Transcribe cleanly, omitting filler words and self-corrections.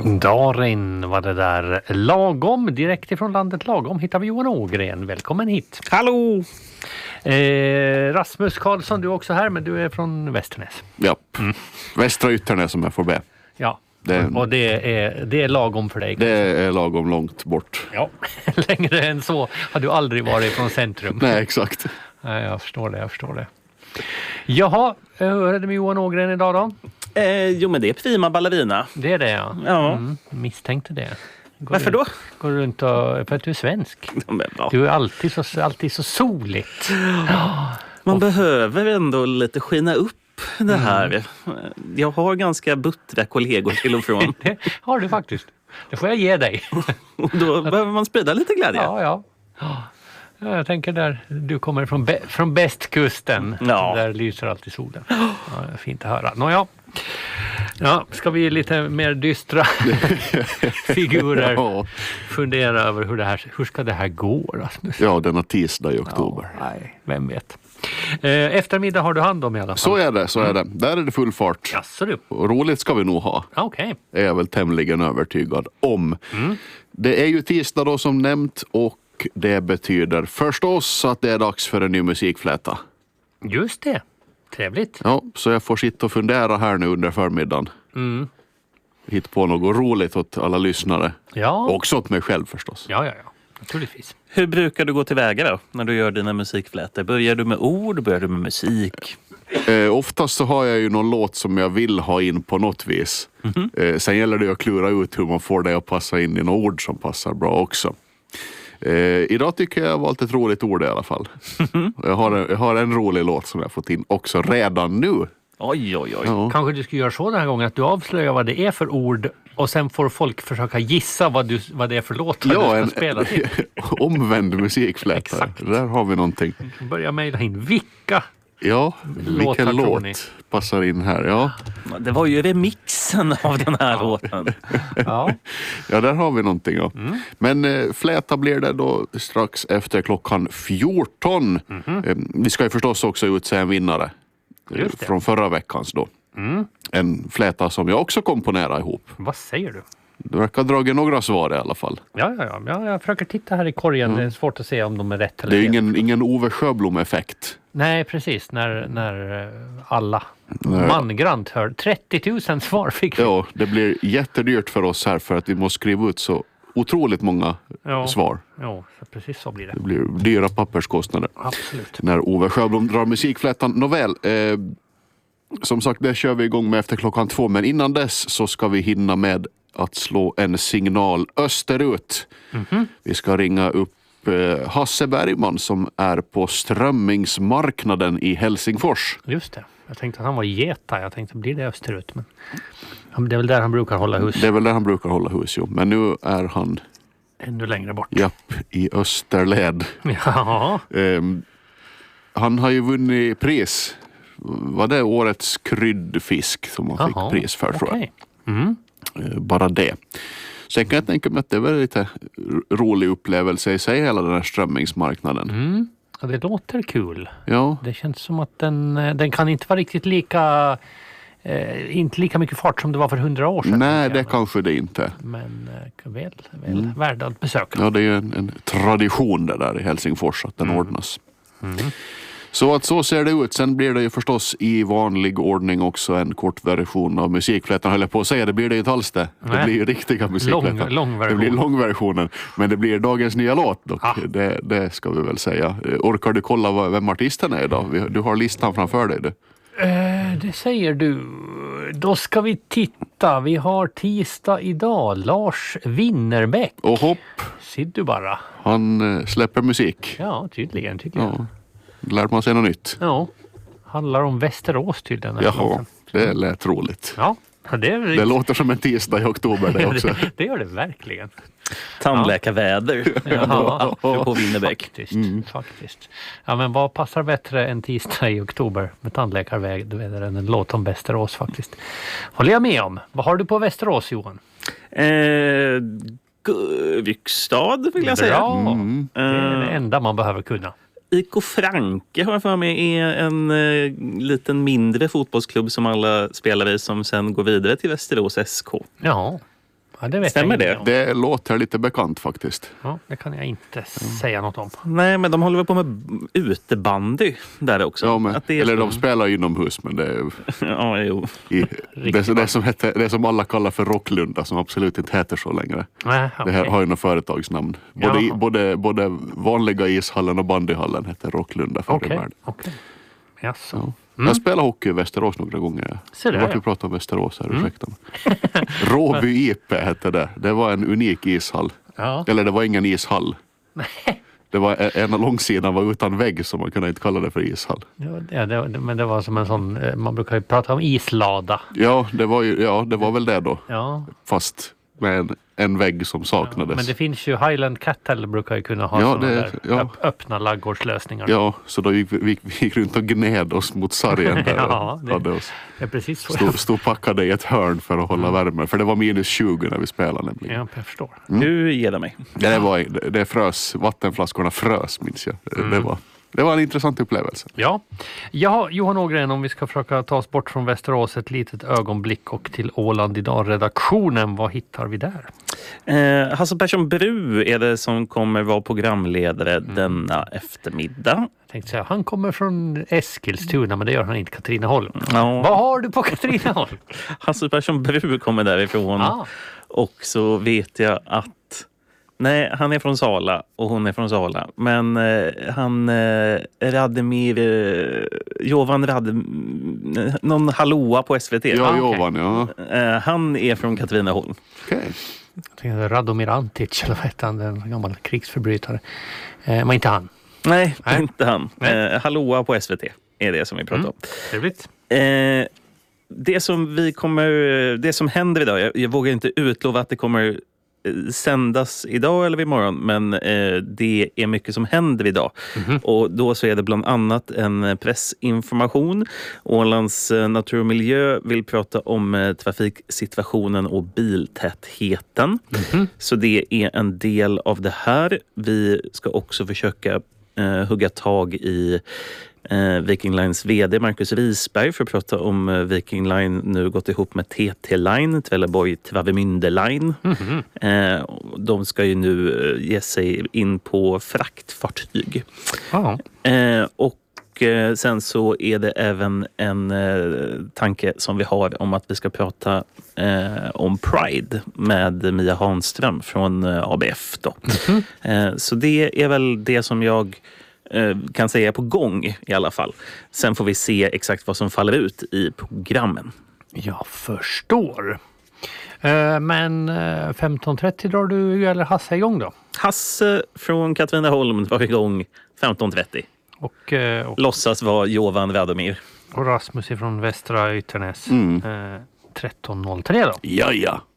Darin var det där. Lagom, direkt ifrån landet Lagom hittar vi Johan Ågren. Välkommen hit. Hallå! Rasmus Karlsson, du är också här, men du är från Västernäs. Ja, Västra Ytternäs som jag får be. Ja, och det är lagom för dig. Det är lagom långt bort. Ja, längre än så har du aldrig varit från centrum. Nej, exakt. Nej, jag förstår det. Jaha, hur är det med Johan Ågren idag då? Jo, men det är prima ballerina. Det är det, ja. Ja. Misstänkte det. Varför då? Går runt och, för att du är svensk. Ja, men, ja. Du är alltid så soligt. Man behöver ändå lite skina upp det här. Jag har ganska buttra kollegor till och från. Det har du faktiskt. Det får jag ge dig. Och då behöver man sprida lite glädje. Ja. Jag tänker där du kommer från bästkusten. Ja. Där lyser alltid solen. Ja, fint att höra. Nåja. Ja, ska vi lite mer dystra figurer fundera över hur ska det här gå, Rasmus? Ja, denna tisdag i oktober. Ja, nej, vem vet. Eftermiddag har du hand om i alla fall. Så är det. Där är det full fart. Jaså du. Och roligt ska vi nog ha. Okej. Är jag väl tämligen övertygad om. Det är ju tisdag då som nämnt och det betyder förstås att det är dags för en ny musikfläta. Just det. Trevligt. Ja, så jag får sitta och fundera här nu under förmiddagen. Hitta på något roligt åt alla lyssnare. Ja. Också åt mig själv förstås. Ja. Naturligtvis. Hur brukar du gå tillväga då när du gör dina musikflätor? Börjar du med ord? Börjar du med musik? Oftast så har jag ju någon låt som jag vill ha in på något vis. Sen gäller det att klura ut hur man får det att passa in i några ord som passar bra också. Idag tycker jag har valt ett roligt ord i alla fall. Jag har en rolig låt som jag fått in också redan nu. Oj. Ja. Kanske du ska göra så den här gången att du avslöjar vad det är för ord och sen får folk försöka gissa vad det är för låt du ska spela till. Omvänd musikfläta. Exakt. Där har vi någonting. Börja mejla in vilka. Ja, vilken låt ni? passar in här. Ja. Det var ju remixen av den här låten. Ja. Ja, där har vi någonting. Ja. Men fläta blir det då strax efter klockan 14. Vi ska ju förstås också utse en vinnare från förra veckans då. En fläta som jag också komponerar ihop. Vad säger du? Det verkar dragit några svar i alla fall. Ja, jag försöker titta här i korgen. Det är svårt att se om de är rätt eller Det är fel. ingen Ove Sjöblom-effekt. Nej, precis. När alla mangrant hör. 30 000 svar fick vi. Ja, det blir jättedyrt för oss här för att vi måste skriva ut så otroligt många svar. Ja, så precis så blir det. Det blir dyra papperskostnader. Absolut. När Ove Sjöblom drar musikflätan. Nåväl, som sagt, det kör vi igång med efter klockan 2. Men innan dess så ska vi hinna med att slå en signal österut. Vi ska ringa upp Hasse Bergman som är på strömmingsmarknaden i Helsingfors. Just det. Jag tänkte att han var geta. Jag tänkte, blir det österut? Men det är väl där han brukar hålla hus. Det är väl där han brukar hålla hus, jo. Men nu är han ännu längre bort. Japp, i Österled. Ja. Han har ju vunnit pris. Var det årets kryddfisk som han fick pris för, tror jag. Bara det. Sen kan jag tänka mig att det är väl lite rolig upplevelse i sig, hela den här strömmingsmarknaden. Ja, det låter kul. Ja. Det känns som att den kan inte vara riktigt inte lika mycket fart som det var för 100 år sedan. Nej, det kanske det inte. Men väl värd att besöka. Ja, det är ju en tradition det där i Helsingfors att den ordnas. Så att så ser det ut. Sen blir det ju förstås i vanlig ordning också en kort version av musikflätan. Höll jag på att säga, det blir det ju inte alls det. Det blir ju riktiga musikflätan. Lång version. Det blir långversionen. Men det blir dagens nya låt dock. Det ska vi väl säga. Orkar du kolla vem artisten är idag? Du har listan framför dig. Det säger du. Då ska vi titta. Vi har tisdag idag. Lars Winnerbäck. Och hopp. Ser du bara. Han släpper musik. Ja, tydligen tycker jag. Lär man sig något nytt. Ja, handlar om Västerås tydligen. Jaha, det lät roligt. Ja, det låter som en tisdag i oktober det också. det gör det verkligen. Tandläkarväder. Ja, på Winnerbäck. Faktiskt. Ja, men vad passar bättre än tisdag i oktober med tandläkarväder än en låt om Västerås faktiskt. Håller jag med om. Vad har du på Västerås, Johan? Vikstad vill jag säga. Bra. Det är det enda man behöver kunna. IK Franke har jag för mig är en liten mindre fotbollsklubb som alla spelar i som sen går vidare till Västerås SK. Ja, Ja, det vet Stämmer jag det? inte om. Det låter lite bekant faktiskt. Ja, det kan jag inte säga något om. Nej, men de håller väl på med utebandy där också. Ja, men, Att det är eller så- de spelar inomhus, men det är Ja, jo. det som alla kallar för Rocklunda, som absolut inte heter så längre. Nej, Det här okej. har ju något företagsnamn. Både vanliga ishallen och bandyhallen heter Rocklunda förr i Okej. världen. Jaså. Ja. Jag spelade hockey i Västerås några gånger. Så Det där, var ja. vi pratade om Västerås här, ursäkta mig. Råby IP hette det. Det var en unik ishall. Ja. Eller det var ingen ishall. Det var en av långsidan var utan vägg, så man kunde inte kalla det för ishall. Men det var som en sån, man brukar ju prata om islada. Ja, det var väl det då. Ja. Fast med en vägg som saknades. Men det finns ju Highland Cattle brukar ju kunna ha Ja, såna det- där ja. öppna ladugårdslösningar. Ja, så då vi gick runt och gned oss mot sargen där. Ja, och hade oss. Det är precis så. Stod packade i ett hörn för att hålla värme. För det var minus 20 när vi spelade nämligen. Ja, jag förstår. Nu ger det mig. Det frös, vattenflaskorna frös minns jag. Det var en intressant upplevelse. Ja, Johan Ågren, om vi ska försöka ta oss bort från Västerås ett litet ögonblick och till Åland idag-redaktionen, vad hittar vi där? Hasse Persson Bru är det som kommer vara programledare denna eftermiddag. Jag tänkte säga, han kommer från Eskilstuna, men det gör han inte, Katrineholm. Ja. Vad har du på Katrineholm? Hasse Persson Bru kommer därifrån. Ah. Och så vet jag att... Nej, han är från Sala och hon är från Sala. Men Jovan någon hallåa på SVT. Ja, okej. Jovan, ja. Han är från Katrineholm. Okej. Jag tänkte Radomir Antic, eller vad heter han, en gammal krigsförbrytare. Men inte han. Nej, Nej. inte han. Nej. Hallåa på SVT är det som vi pratar om. Trevligt. Det som händer idag, jag vågar inte utlova att det kommer sändas idag eller imorgon, men det är mycket som händer idag. Och då så är det bland annat en pressinformation. Ålands natur och miljö vill prata om trafiksituationen och biltätheten. Så det är en del av det här. Vi ska också försöka hugga tag i Viking Lines vd Marcus Risberg för att prata om Viking Line nu gått ihop med TT Line, Trelleborg Travemünde Line. De ska ju nu ge sig in på fraktfartyg. Ja. Och sen så är det även en tanke som vi har om att vi ska prata om Pride med Mia Hanström från ABF då. Så det är väl det som jag kan säga på gång i alla fall. Sen får vi se exakt vad som faller ut i programmen. Jag förstår. Men 15.30 drar du eller Hasse igång då? Hasse från Katrineholm var igång 15.30. Och Låtsas vara Jovan Radomir. Rasmus ifrån Västra Ytternäs 13.03 då. Ja.